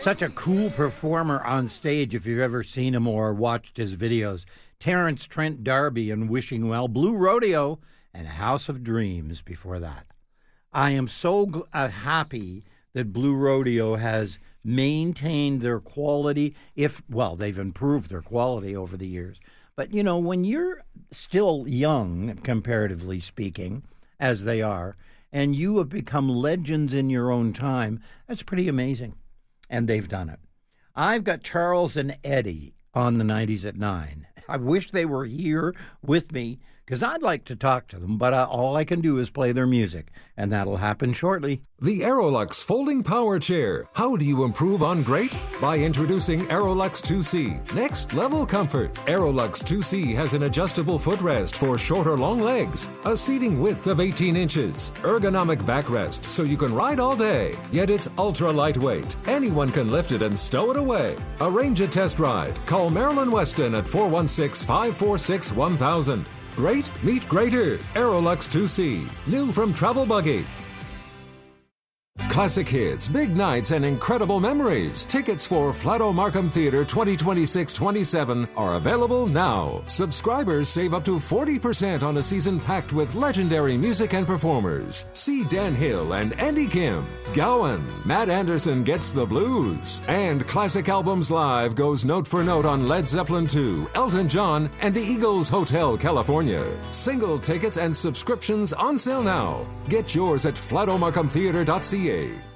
such a cool performer on stage if you've ever seen him or watched his videos. Terence Trent D'Arby and Wishing Well, Blue Rodeo, and House of Dreams before that. I am so happy that Blue Rodeo has maintained their quality. They've improved their quality over the years. But, you know, when you're still young, comparatively speaking, as they are, and you have become legends in your own time, that's pretty amazing. And they've done it. I've got Charles and Eddie on the 90s at 9. I wish they were here with me because I'd like to talk to them, but all I can do is play their music, and that'll happen shortly. The Aerolux Folding Power Chair. How do you improve on great? By introducing Aerolux 2C. Next level comfort. Aerolux 2C has an adjustable footrest for short or long legs, a seating width of 18 inches, ergonomic backrest so you can ride all day. Yet it's ultra lightweight. Anyone can lift it and stow it away. Arrange a test ride. Call Marilyn Weston at 416-546-1000. Great meet greater. Aerolux 2C. New from Travel Buggy. Classic hits, big nights, and incredible memories. Tickets for Flato Markham Theatre 2026-27 are available now. Subscribers save up to 40% on a season packed with legendary music and performers. See Dan Hill and Andy Kim. Gowan, Matt Anderson Gets the Blues. And Classic Albums Live goes note for note on Led Zeppelin II, Elton John, and the Eagles Hotel California. Single tickets and subscriptions on sale now. Get yours at flatomarkhamtheatre.ca.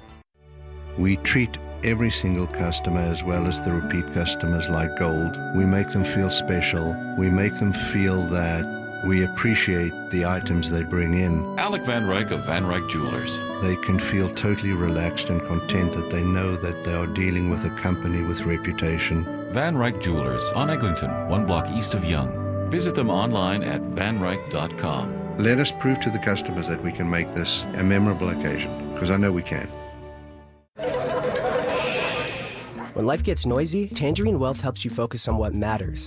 We treat every single customer as well as the repeat customers like gold. We make them feel special. We make them feel that we appreciate the items they bring in. Alec Van Ryk of Van Ryk Jewelers. They can feel totally relaxed and content that they know that they are dealing with a company with reputation. Van Ryk Jewelers on Eglinton, 1 block east of Yonge. Visit them online at vanryk.com. Let us prove to the customers that we can make this a memorable occasion, because I know we can. When life gets noisy, Tangerine Wealth helps you focus on what matters.